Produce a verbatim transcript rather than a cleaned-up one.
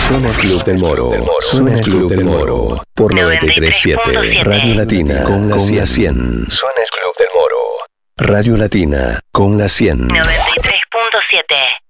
Suena el Club del Moro. Suena el Club del Moro. Por noventa y tres punto siete. Radio Latina con la cien. Suena el Club del Moro. Radio Latina con la cien. noventa y tres punto siete.